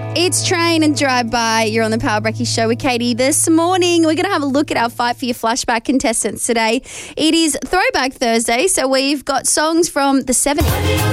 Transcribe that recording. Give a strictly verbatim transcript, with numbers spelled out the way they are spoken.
It's Train and Drive By. You're on the Power Brecky Show with Katie. This morning, we're going to have a look at our Fight for Your Flashback contestants today. It is Throwback Thursday, so we've got songs from the seventies.